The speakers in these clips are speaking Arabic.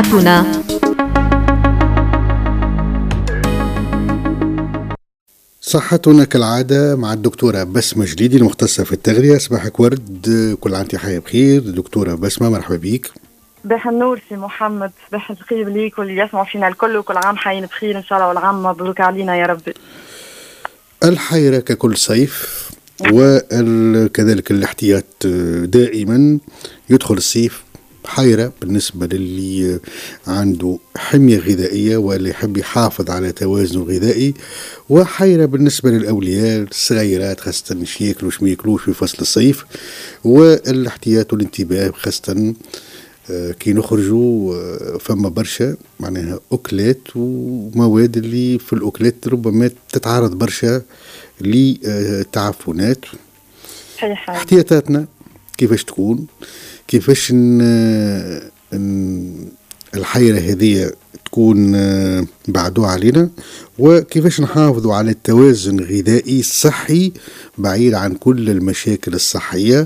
صحتنا. صحتنا كالعادة مع الدكتورة بسمة جليدي المختصة في التغذية. صباحك ورد، كل عام حياة بخير. دكتورة بسمة مرحبا بيك. صباح النور سي محمد، صباح الخير ليك واللي يسمعوا فينا الكل، وكل عام حيين بخير ان شاء الله، والعام مبروك علينا يا ربي. الحيرة ككل صيف، وكذلك الاحتياط دائما يدخل الصيف. حيرة بالنسبة للي عنده حمية غذائية واللي يحب يحافظ على توازنه الغذائي، وحيرة بالنسبة للأولياء الصغيرات خاصة مش ياكلوش ما ياكلوش في فصل الصيف، والاحتياط والانتباه خاصة كي نخرجوا فما برشا معناها أكلات ومواد اللي في الأكلات ربما تتعرض برشا لتعفنات. احتياطاتنا كيفاش تكون، كيفاش الحيرة هذه تكون بعدو علينا، وكيفاش نحافظوا على التوازن الغذائي الصحي بعيد عن كل المشاكل الصحية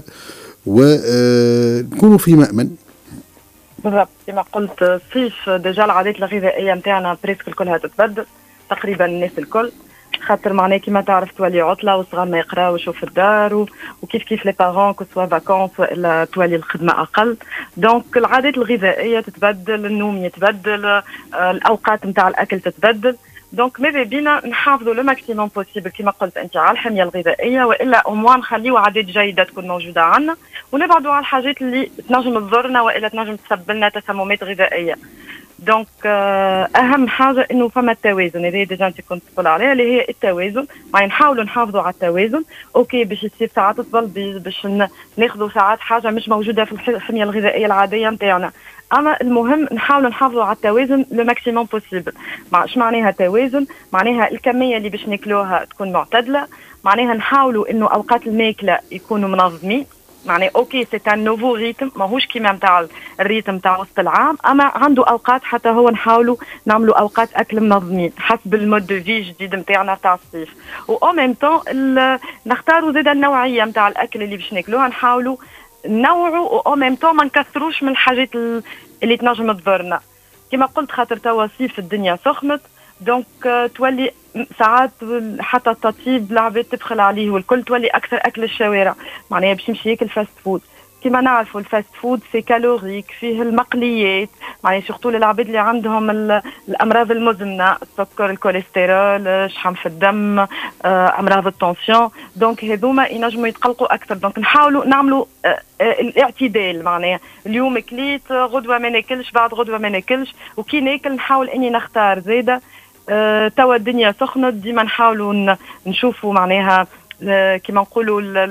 ونكونوا في مأمن. بالضبط كما قلت، الصيف ديجا العادات الغذائية متاعنا بريسك الكلها تتبدل تقريبا الناس الكل، خاطر معناه كيما تعرف تولي عطلة والصغار ما يقراوش في الدار، وكيف كيف لي بارون كو سوا فاكونس والا تولي الخدمة أقل. دونك العادات الغذائية تتبدل، النوم يتبدل، الأوقات نتاع الأكل تتبدل. دونك ماذا بينا نحافظوا لو ماكسيموم بوسيبل كما قلت انت على الحميه الغذائيه، والا اوموان نخليو عادات جيده تكون موجوده عندنا، ونبعدوا على الحاجات اللي تنجم تضرنا والا تنجم تسبب لنا تسممات غذائيه. دونك اهم حاجه انه فما التوازن، هذه ديجا انت كنت تقول عليها اللي هي التوازن. يعني نحاولوا نحافظوا على التوازن، اوكي باش يصير ساعات طبل باش ناخذوا ساعات حاجه مش موجوده في الحميه الغذائيه العاديه نتاعنا، اما المهم نحاولوا نحافظوا على التوازن لو ماكسيموم بوسيبل. اش معناها توازن؟ معناها الكميه اللي باش ناكلوها تكون معتدله، معناها نحاولوا انه اوقات الماكله يكونوا منظمين. معناه اوكي سي ان نوفو ريتم، ماهوش كيما نتاع الريتم تاع وسط العام، اما عنده اوقات حتى هو نحاولوا نعملوا اوقات اكل منظمين حسب المود دو في جديد نتاعنا تاع الصيف. و ميم طون نختاروا زيد النوعيه نتاع الاكل اللي باش ناكلوها، نحاولوا نوعوا و ميم طون ما نكثروش من الحاجات اللي تنجم تضرنا. كما قلت خاطر توا صيف الدنيا سخنت، دونك تولي ساعات حتى التطيب العباد تبخل عليه والكل، تولي اكثر اكل الشوارع، معناها باش يمشي ياكل فاست فود. كما نعرفوا الفاست فود سي كالوريك، فيه المقليات، معناها سورتو للعباد اللي عندهم الامراض المزمنه، السكر، الكوليسترول، شحم في الدم، امراض التنسيون. دونك هذوما ينجموا يتقلقوا اكثر. دونك نحاولوا نعملوا الاعتدال، معناها اليوم كليت غدوه ما ناكلش، بعد غدوه ما ناكلش، وكي ناكل نحاول اني نختار زاده. توا الدنيا سخنت، ديما نحاولوا نشوفوا معناها كما نقولوا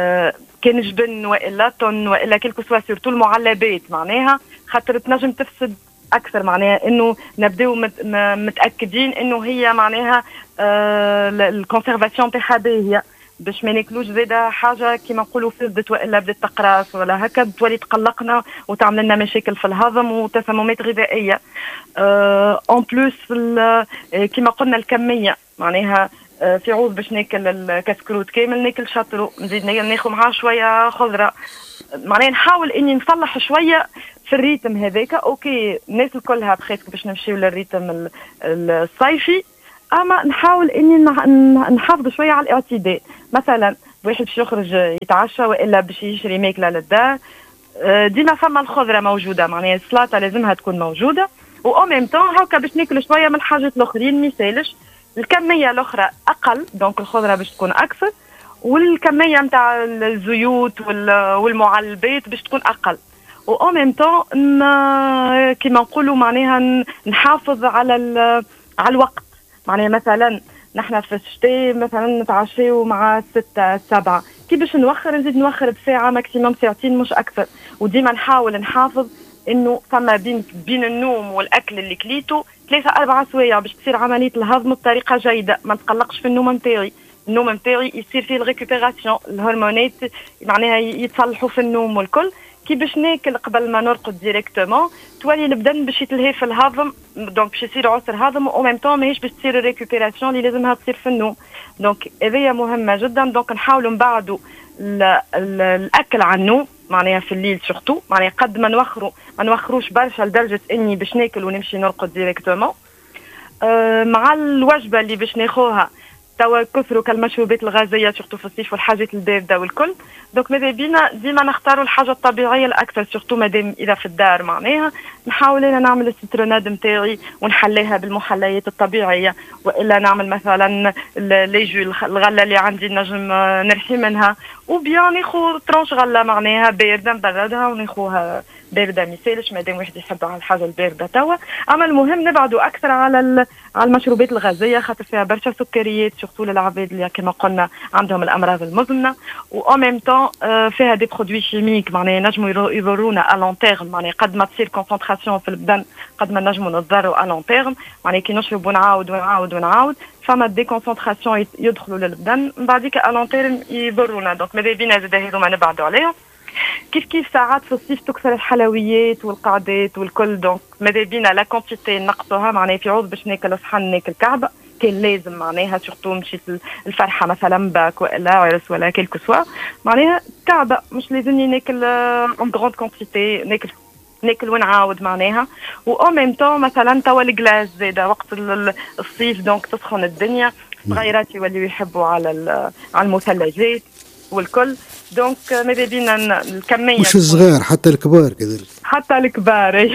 كان جبن والا طن والا كلكو سوا، سورتو المعلبات معناها خاطر تنجم تفسد اكثر، معناها انه نبداو متاكدين انه هي معناها الكونسيرفاسيون تاعها باهيه، باش ما ناكلوش زاده حاجه كيما نقولوا فسدت والا بدات تقراص ولا هكا، تولي تقلقنا وتعمل لنا مشاكل في الهضم وتسممات غذائيه. اون بلوس كيما قلنا الكميه، معناها في عوض باش ناكل الكسكروت كامل ناكل شطرو، نزيد ناخذ معاه شويه خضره، معناها نحاول اني نصلح شويه في الريتم هذاك. اوكي الناس الكلها بخيتك باش نمشيو للريتم الصيفي، اما نحاول اني نحافظ شويه على الاعتدال. مثلا واحد باش يخرج يتعشى والا باش يشري ماكله للدار، ديما فما الخضره موجوده، معناها السلطه لازمها تكون موجوده، و ميم طون هكا باش ناكل شويه من الحاجات الاخرين ما يسالش، الكميه الاخرى اقل، دونك الخضره باش تكون اكثر، والكميه نتاع الزيوت والمعلبات باش تكون اقل. و ميم طون كيما نقولوا معناها نحافظ على الوقت. معناها مثلا نحن في الشتاء مثلا نتعشاو مع 6 7، كي باش نزيد نوخر بساعه ماكسيموم ساعتين مش اكثر. وديما نحاول نحافظ انه فما بين النوم والاكل اللي كليته 3 4 سوايع باش تصير عمليه الهضم بطريقه جيده، ما نتقلقش في النوم نتاعي. النوم نتاعي يصير فيه الريكوبيراسيون، الهرمونات معناها يتصلحوا في النوم والكل. كي باش ناكل قبل ما نرقد ديريكتومون تولي البدن باش يتلهي في الهضم، دونك باش يصير عسر هضم، و ميم طون ماهيش باش تصير الريكوبيراسيون اللي لازمها تصير في النوم. دونك هذه مهمه جدا. دونك نحاولوا نبعدوا الاكل عن النوم، معناها في الليل سورتو، معناها قد ما نوخروش برشا لدرجه اني باش ناكل ونمشي نرقد ديريكتومون. مع الوجبه اللي باش ناخوها توا كثروا كالمشروبات الغازيه سورتو في الصيف والحاجات البارده والكل. دونك ماذا بينا ديما نختاروا الحاجه الطبيعيه الاكثر سورتو مادام اذا في الدار معناها نحاول انا نعمل السيتروناد نتاعي ونحليها بالمحليات الطبيعيه، والا نعمل مثلا ليجو الغله اللي عندي نجم نرحي منها، وبيان ناخذ ترونش غله معناها بارده نبردها وناخذها بارده مثالش مادام واحد يحب على الحاجه البارده توا. اما المهم نبعدوا اكثر على المشروبات الغازيه خاطر فيها برشا سكريات سورتو للعباد اللي كما قلنا عندهم الامراض المزمنه، و ان ميم طون فيها دي برودوي شيميك معناها ينجموا يضرونا ا لون تيرم، معناها قد ما تصير كونسونطراسيون في البدن قد ما نجموا نضروا ا لون تيرم، معناها كي نشربوا نعاود فما دي كونسونطراسيون يدخلوا للبدن من بعديك ا لون تيرم يضرونا. دونك ماذا بينا زاد هذوما نبعدوا عليهم. كيف ساعات في الصيف تكثر الحلويات والقعدات والكل، دونك ماذا بينا لا كونتيتي نقصوها، معناها في عوض باش ناكل صحن ناكل كعبه كان لازم معناها سورتو مشيت الفرحه مثلا باك ولا عرس ولا كيلكو سوا معناها كعبه، مش لازمني ناكل اون غروند كونتيتي ناكل ونعاود معناها. و او ميم طون مثلا توا الكلاس زاده وقت الصيف دونك تسخن الدنيا، صغيرات يوليو يحبوا على المثلجات والكل. دونك ماذا بينا الكميه مش الصغار حتى الكبار كذلك، حتى الكبار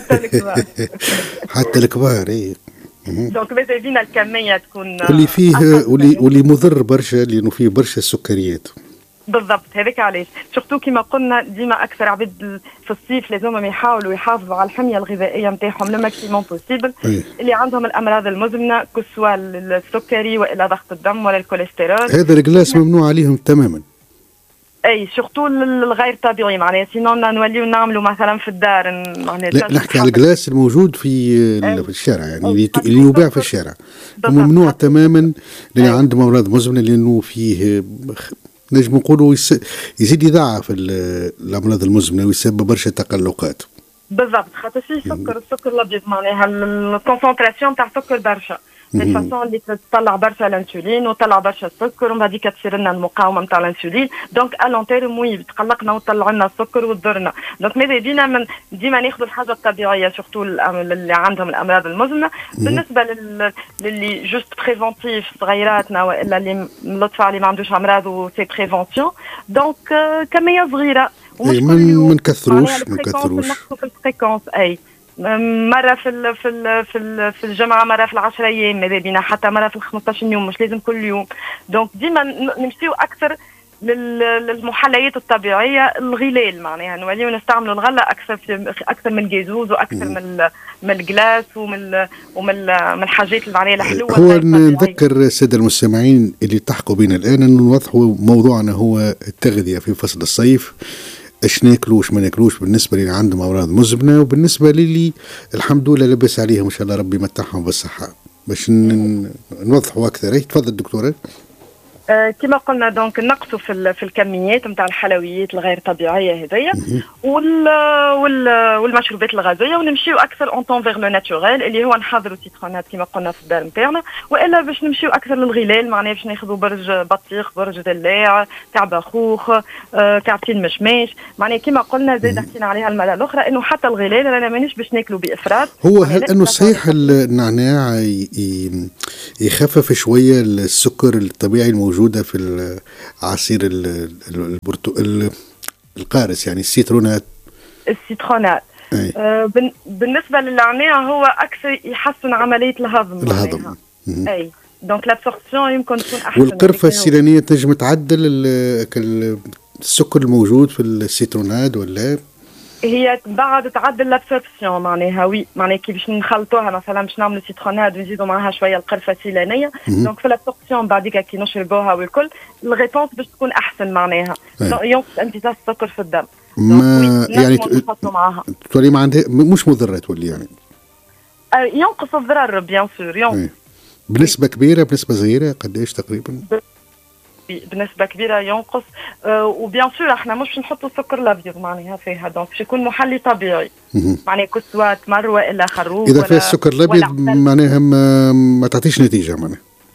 حتى الكبار اي. دونك ماذا بينا الكميه تكون واللي فيه واللي مضر برشا لانه فيه برشا السكريات. بالضبط هذاك علاش سورتو كيما قلنا ديما اكثر عباد في الصيف لازمهم يحاولوا يحافظوا على الحميه الغذائيه نتاعهم لو ماكسيموم بوسيبل. اللي عندهم الامراض المزمنه كسوا السكري والا ضغط الدم ولا الكوليسترول، هذا الجلاس ممنوع عليهم تماما. اي سورتو الغير طبيعي معناها سينون نوليو نعملوا مثلا في الدار معناها. لا نحكي على الجلاس الموجود في الشارع يعني اللي يباع في الشارع ممنوع تماما لان عندهم امراض مزمنه، لانه فيه نجم نقولوا يزيد يضاعف الامراض المزمنه ويسبب برشا تقلقات. بالضبط خاطر فيه السكر الابيض معناها الكونسونطراسيون تاع السكر برشا الفاسون اللي تطلع برشا الانسولين وتطلع برشا السكر، ومن بعديك تصير لنا المقاومه نتاع الانسولين، دونك ا لون تيرم وي تقلقنا وتطلع لنا السكر وتضرنا. دونك ماذا بينا ديما ناخذوا الحاجه الطبيعيه سورتو اللي عندهم الامراض المزمنه. بالنسبه للي جوست بريفونتيف صغيراتنا والا اللي الاطفال اللي ما عندوش امراض وسي بريفونسيون دونك كميه صغيره ومش ما نكثروش نقصوا في الفريكونس. اي مره في الجمعه، مره في 10 ايام، ماذا بينا حتى مره في 15 يوم، مش لازم كل يوم. دونك ديما نمشيو اكثر للمحليات الطبيعيه الغلال معناها نوليو نستعملوا الغله اكثر من الجازوز واكثر من الجلاس ومن الحاجات اللي معناها الحلوه. هو نذكر الساده المستمعين اللي تحقوا بنا الان انه نوضحوا موضوعنا هو التغذيه في فصل الصيف، ايش ناكلوا وايش ما ناكلوش بالنسبه اللي عندهم امراض مزمنه، وبالنسبه للي الحمد لله لبس عليهم ان شاء الله ربي يمتعهم بالصحه. باش نوضحوا اكثر. تفضل دكتوره. كما قلنا دونك نقصوا في الكميات نتاع الحلويات الغير طبيعيه هذيا والمشروبات الغازيه، ونمشيو اكثر اون طون فيغ لو ناتوريل اللي هو نحضروا سيترونات كما قلنا في الدار نتاعنا، والا باش نمشيو اكثر للغلال معناها باش ناخذوا برج بطيخ، برج دلاع، كعبه خوخ، كعبتين مشماش، معناها كما قلنا زاد حكينا عليها المره الاخرى انه حتى الغلال رانا مانيش باش ناكلوا بافراط. هو هل انه صحيح النعناع يخفف شويه السكر الطبيعي الموجوده في العصير القارس يعني السيترونات؟ بالنسبه للنعناع هو اكثر يحسن عمليه الهضم. اي دونك لابسوربسيون يمكن تكون احسن. والقرفه السيلانيه تنجم تعدل السكر الموجود في السيترونات ولا؟ هي بعد تعدل لابسوربسيون معناها وي معناها كي باش نخلطوها مثلا باش نعملوا سيتروناد ونزيدوا معها شويه القرفه السيلانيه، دونك في لابسوربسيون بعديك كي نشربوها والكل الريبونس باش تكون احسن معناها ينقص امتصاص السكر في الدم. ما يعني تولي ما عندها مش مضره تولي يعني ينقص الضرر بيان سور ينقص بنسبه كبيره بنسبه صغيره قديش تقريبا؟ بنسبه كبيره ينقص. وبيان سور احنا مش نحطوا السكر الابيض معناها فيها، دونك باش يكون محلي طبيعي معناها كسوات مروه الا خروب. اذا فيها السكر الابيض معناها ما تعطيش نتيجه معناها.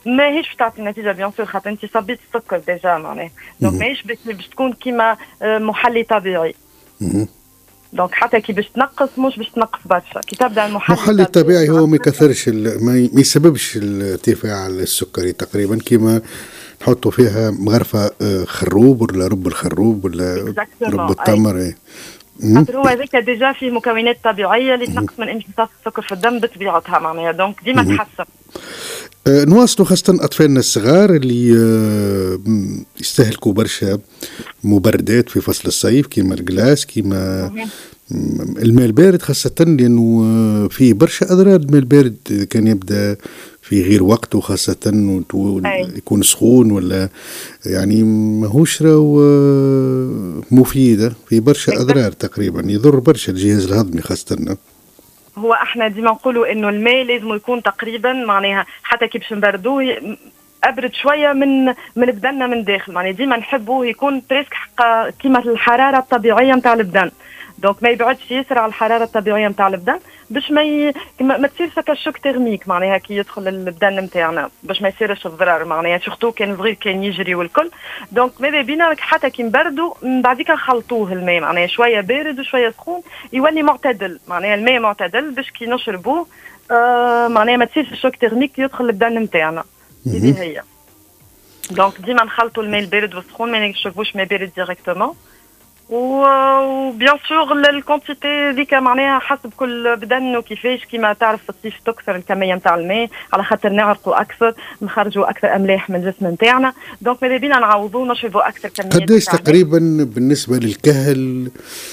ماهيش باش تعطي نتيجه بيان سور، خاطر انت صبيت السكر ديجا معناها، دونك ماهيش باش تكون كيما محلي طبيعي. دونك حتى كي باش تنقص مش باش تنقص برشا، كي تبدا المحلي الطبيعي هو ما يكثرش ما يسببش الارتفاع السكري تقريبا، كيما نحطوا فيها مغرفه خروب ولا رب الخروب ولا رب التمر. خاطر هو هذاك ديجا فيه مكونات طبيعيه اللي تنقص من امتصاص السكر في الدم بطبيعتها معناها، دونك ديما تحسن. نواصلوا خاصة أطفالنا الصغار اللي يستهلكوا برشا مبردات في فصل الصيف، كيما الجلاس، كيما الماء البارد، خاصة لأنه فيه برشا أضرار. الماء البارد كان يبدأ في غير وقته، خاصة يكون سخون ولا يعني ماهوش راهو مفيدة، في برشا أضرار تقريبا، يضر برشا الجهاز الهضمي خاصة. هو احنا ديما نقولوا انه الماء لازم يكون تقريبا معناها حتى كي باش نبردوه ابرد شويه من بدننا من داخل، معناها ديما نحبوه يكون بريسك كيما الحراره الطبيعيه نتاع البدن، دونك ما يبعدش ياسر على الحراره الطبيعيه نتاع البدن باش ما تصيرش هكا الشوك تيرميك معناها كي يدخل البدن نتاعنا، باش ما يصيرش الضرر معناها، سورتو كان صغير كان يجري والكل. دونك ماذا بينا حتى كي نبردوا من بعديك نخلطوه الماء معناها شويه بارد وشويه سخون يولي معتدل، معناها الماء معتدل باش كي نشربوه معناها ما تصيرش الشوك تيرميك يدخل البدن نتاعنا. هذه هي. دونك ديما نخلطوا الماء البارد والسخون، ما نشربوش ماء بارد ديريكتومون. وبيان سور الكونتيتي ذيك معناها حسب كل بدن وكيفاش، كيما تعرف في الصيف تكثر الكميه نتاع الماء على خاطر نعرقوا اكثر، نخرجوا اكثر املاح من الجسم نتاعنا، دونك ماذا بينا نعوضوا نشربوا اكثر كميه. قداش تقريبا بالنسبه للكهل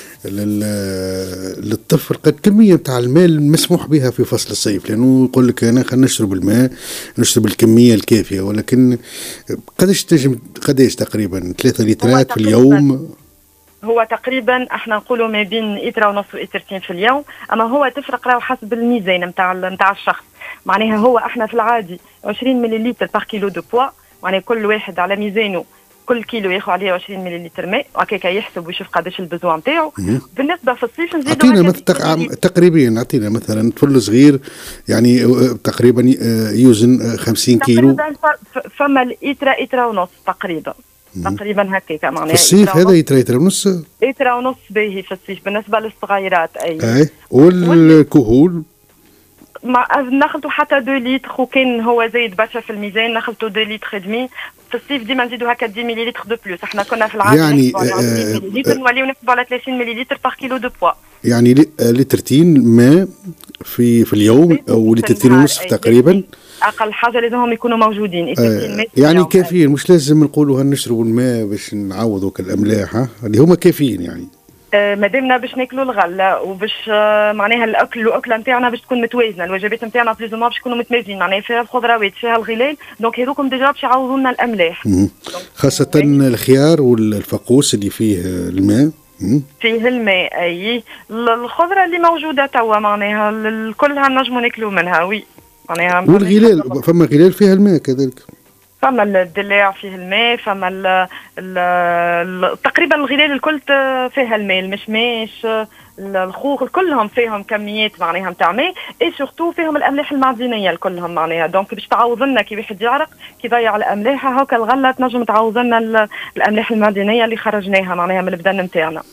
للطفل قد كميه نتاع الماء المسموح بها في فصل الصيف؟ لانه يقول لك انا خلينا نشرب الماء، نشرب الكميه الكافيه، ولكن قداش تقريبا 3 لترات في اليوم؟ هو تقريبا احنا نقولوا ما بين لتر ونص ولترتين في اليوم، اما هو تفرق راهو حسب الميزان نتاع الشخص، معناها هو احنا في العادي 20 مليلتر بار كيلو دو بوا، معناها كل واحد على ميزانه كل كيلو ياخذ عليه 20 مليلتر ماء، وهكاك يحسب ويشوف قداش البزوان نتاعو. بالنسبه في الصيف نزيدوا تقريبا اعطينا مثلا طفل صغير يعني تقريبا يوزن 50 كيلو، فما لتر ونص تقريبا هكاك معناها. في الصيف هذا لتر ونص؟ لتر ونص باهي في الصيف بالنسبه للصغيرات. اي والكهول نخلطوا حتى 2 لتر، وكان هو زايد برشا في الميزان نخلطوا 2 لتر ادمي. في الصيف ديما نزيدوا هكا 10 مليلتر دو بلوس، احنا كنا في العادة يعني نوليو نحسبوا على 30 مليلتر بار كيلو دو بوا، يعني لترتين ماء في اليوم او لترتين ونصف تقريبا، اقل حاجه لازمهم يكونوا موجودين. يعني كافيين، مش لازم نقولوا هنشربوا الماء باش نعوضوا كالاملاح، اللي هما كافيين يعني. مادامنا باش ناكلوا الغله وباش معناها الاكله نتاعنا باش تكون متوازنه، الوجبات نتاعنا بليز باش يكونوا متوازنين، معناها فيها الخضروات فيها الغلال، دونك هذوكم ديجا باش يعوضوا لنا الاملاح. خاصه الخيار والفقوس اللي فيه الماء. فيه الماء، اي الخضره اللي موجوده توا معناها كلها نجموا ناكلوا منها. وي معناها. والغلال فما غلال فيها الماء كذلك، فما الدلاع فيه الماء، فما تقريبا الغلال الكل فيها الماء، المشماش الخوخ كلهم فيهم كميات معناها نتاع ماء، اي سورتو فيهم الاملاح المعدنيه كلهم معناها، دونك باش تعوض لنا كي واحد يعرق كي يضيع الاملاح هاكا الغله تنجم تعوض لنا الاملاح المعدنيه اللي خرجناها معناها من البدن نتاعنا.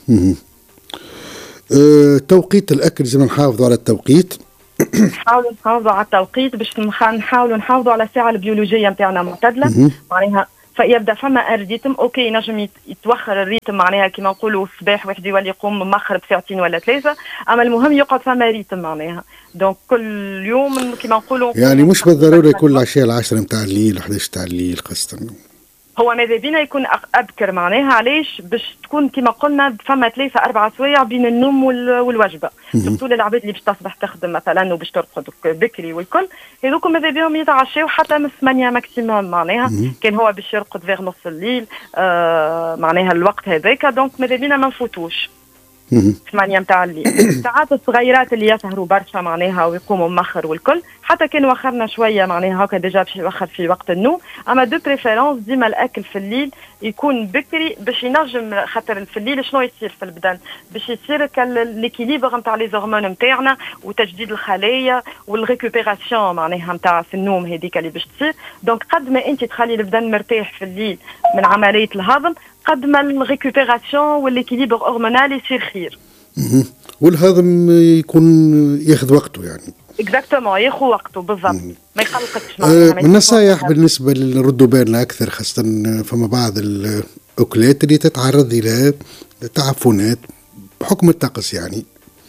توقيت الاكل لازم نحافظوا على التوقيت. نحاولوا نحافظوا على التوقيت باش نحاولوا نحافظوا على الساعه البيولوجيه نتاعنا معتدله معناها، فيبدا فما الريتم اوكي نجم يتوخر الريتم معناها كيما نقولوا الصباح واحد يولي يقوم مؤخر بساعتين ولا 3، اما المهم يقعد فما ريتم معناها، دونك كل يوم كيما نقولوا يعني مش بالضروره يكون العشاء 10 نتاع الليل 11 تاع الليل خاصه. هو ماذا بينا يكون ابكر معناها، علاش؟ باش تكون كما قلنا فما 3-4 سوايع بين النوم والوجبه، سورتو للعباد اللي باش تصبح تخدم مثلا وباش ترقد بكري والكل، هذوكم ماذا بيهم يتعشاو حتى من 8 ماكسيموم معناها، كان هو باش يرقد فيغ نص الليل معناها الوقت هذاك، دونك ماذا بينا ما نفوتوش. 8 متاع الليل. ساعات الصغيرات اللي يسهروا برشا معناها ويقوموا مخر والكل، حتى كان وخرنا شويه معناها هكا ديجا باش يوخر في وقت النوم، اما دو بريفيرونس ديما الاكل في الليل يكون بكري باش ينجم، خاطر في الليل شنو يصير في البدن باش يصير ليكيليبر نتاع لي هرمون نتاعنا وتجديد الخلايا والريكوبيراسيون معناها نتاع في النوم هذيك اللي باش تصير. دونك قد ما انت تخلي البدن مرتاح في الليل من عمليه الهضم، قد ما الريكوبيراسيون والليكيليبر هرمونال يصير خير. والهضم يكون ياخذ وقته يعني. اكزاكتومون، ياخذ وقته بالضبط، ما يقلقكش. من نصايح بالنسبه للردوا بالنا اكثر، خاصه فما بعض الاكلات اللي تتعرض الى تعفنات بحكم الطقس يعني.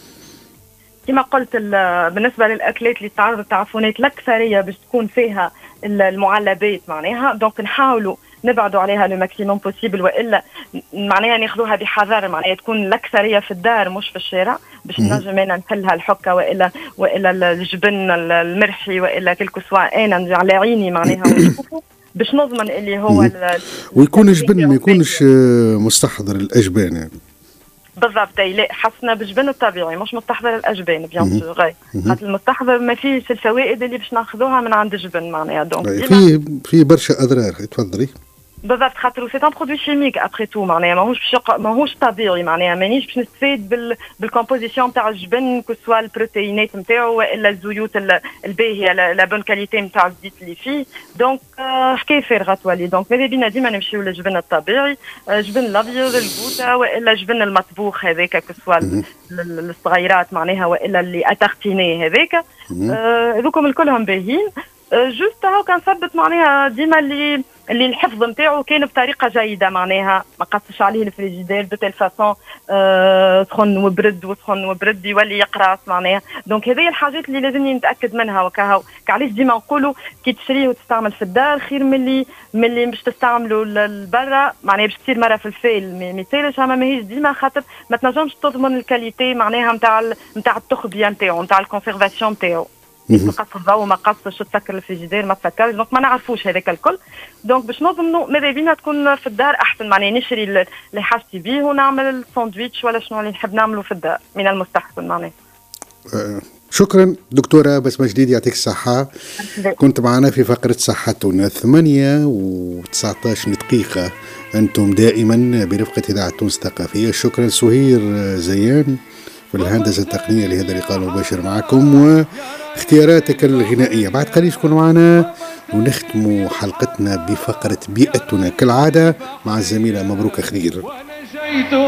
كما قلت بالنسبه للاكلات اللي تعرض للتعفنات الاكثريه باش تكون فيها المعلبات معناها، دونك نحاولوا نبعدوا عليها لو ماكسيموم بوسيبل، والا معناها ناخذوها بحذر، معناها تكون الاكثريه في الدار مش في الشارع باش نجم انا نحلها الحكه والا الجبن المرحي والا كلكو سوا انا على عيني معناها ونشوفه باش نضمن اللي هو ويكون الجبن ما يكونش مستحضر الاجبان يعني. بالضبط، لا حسنا بالجبن الطبيعي مش مستحضر الاجبان بيان سور، خاطر المستحضر ما فيش الفوائد اللي باش ناخذوها من عند الجبن معناها. دونك في برشا اضرار. تفضلي. بالضبط، خاطر سي ان برودوي شيميك ابخي تو معناها ماهوش طبيعي معناها، مانيش باش نستفيد بالكومبوزيسيون تاع الجبن كو سوا البروتينات نتاعو والا الزيوت الباهيه لا بون كاليتي نتاع الزيت اللي فيه. دونك حكايه فارغه تولي. دونك ماذا بينا ديما نمشيو للجبن الطبيعي، جبن الابيض الجوتا والا جبن المطبوخ هذاك كو سوا الصغيرات معناها والا اللي اتارتيني هذاك، هذوكم الكلهم باهيين. جوست هاكا نثبت معناها ديما اللي الحفظ نتاعو كان بطريقه جيده معناها، ما قصش عليه الفريجيدير بتل فاسون سخن وبرد يولي يقراص معناها. دونك هذه الحاجات اللي لازمني نتاكد منها. وكاهو كعليش ديما نقولوا كي تشريه وتستعمل في الدار خير من اللي باش تستعملوا للبرا معناها باش تصير مره في الفيل ما يصيرش، اما ماهيش ديما خاطر ما تنجمش تضمن الكاليتي معناها نتاع التخبيه نتاعو نتاع الكونسيرفاسيون نتاعو. مقص الضوء ما قصش تسكر الفريجيدير ما تسكرش، دونك ما نعرفوش هذاك الكل. دونك باش نضمنوا ماذا بينا تكون في الدار احسن، معناها نشري اللي حاجتي بيه ونعمل الساندويتش ولا شنو اللي نحب نعمله في الدار من المستحسن معناها. شكرا دكتورة بسمة جديد، يعطيك الصحة. كنت معنا في فقرة صحتنا 8:19 دقيقة، أنتم دائما برفقة إذاعة تونس الثقافية. شكرا سهير زيان في الهندسة التقنية لهذا اللقاء المباشر معكم واختياراتك الغنائية. بعد قليل تكون معنا ونختم حلقتنا بفقرة بيئتنا كالعادة مع الزميلة مبروك خضير.